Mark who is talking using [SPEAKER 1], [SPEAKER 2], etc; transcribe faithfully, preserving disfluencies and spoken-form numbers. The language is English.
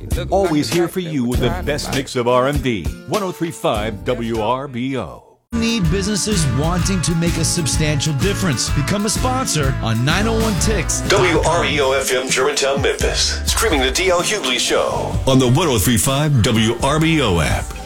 [SPEAKER 1] Always here for you with the best mix of R and B. one oh three point five W R B O.
[SPEAKER 2] Need businesses wanting to make a substantial difference. Become a sponsor on nine oh one Ticks.
[SPEAKER 3] W R E O F M Germantown, Memphis. Streaming the D L Hughley Show on the one oh three point five W R B O app.